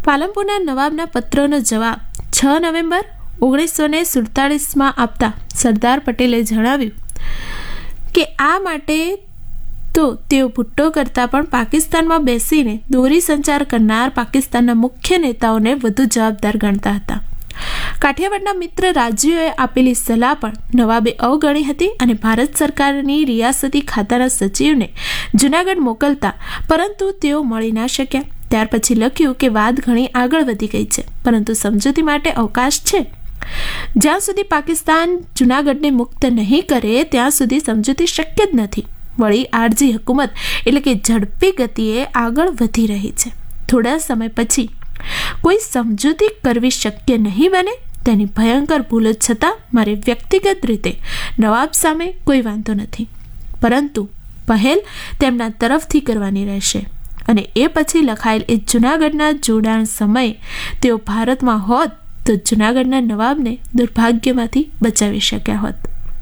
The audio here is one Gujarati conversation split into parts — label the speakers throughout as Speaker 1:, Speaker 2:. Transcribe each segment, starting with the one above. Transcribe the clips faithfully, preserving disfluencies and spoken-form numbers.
Speaker 1: પાલનપુરના નવાબના પત્રનો જવાબ છ નવેમ્બર ઓગણીસો ને સુડતાલીસમાં આપતા સરદાર પટેલે જણાવ્યું કે આ માટે તો તેઓ ભુટ્ટો કરતાં પણ પાકિસ્તાનમાં બેસીને દોરી સંચાર કરનાર પાકિસ્તાનના મુખ્ય નેતાઓને વધુ જવાબદાર ગણતા હતા. કાઠિયાવાડના મિત્ર રાજ્યોએ આપેલી સલાહ પણ નવાબે અવગણી હતી અને ભારત સરકારની રિયાસતી ખાતાના સચિવને જૂનાગઢ મોકલતા, પરંતુ તેઓ મળી ના શક્યા. ત્યાર પછી લખ્યું કે વાત ઘણી આગળ વધી ગઈ છે, પરંતુ સમજૂતી માટે અવકાશ છે. જ્યાં સુધી પાકિસ્તાન જૂનાગઢને મુક્ત નહીં કરે ત્યાં સુધી સમજૂતી શક્ય જ નથી. વળી આરજી હુકુમત એટલે કે ઝડપી ગતિએ આગળ વધી રહી છે. થોડા સમય પછી કોઈ સમજૂતી કરવી શક્ય નહીં બને તેની ભયંકર ભૂલો છતાં મારે વ્યક્તિગત રીતે નવાબ સામે કોઈ વાંધો નથી, પરંતુ પહેલ તેમના તરફથી કરવાની રહેશે. અને એ પછી લખાયેલ એ જૂનાગઢના જોડાણ સમયે તેઓ ભારતમાં હોત તો જૂનાગઢના નવાબને દુર્ભાગ્યમાંથી બચાવી શક્યા હોત.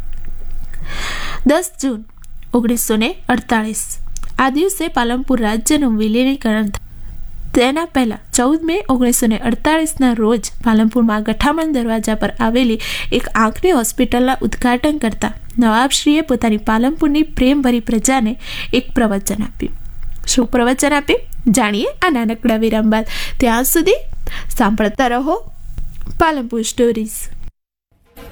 Speaker 1: દસ જૂન ઓગણીસો ને અડતાલીસ આ દિવસે પાલનપુર રાજ્યનું વિલીનીકરણ. તેના પહેલા ચૌદ મે ઓગણીસો ને અડતાલીસના રોજ પાલનપુરમાં ગઠામણ દરવાજા પર આવેલી એક આંખની હોસ્પિટલના ઉદ્ઘાટન કરતા નવાબશ્રીએ પોતાની પાલનપુરની પ્રેમભરી પ્રજાને એક પ્રવચન આપ્યું. શું પ્રવચન આપ્યું જાણીએ આ નાનકડા વિરામ બાદ. ત્યાં સુધી સાંભળતા રહો પાલનપુર સ્ટોરીઝ.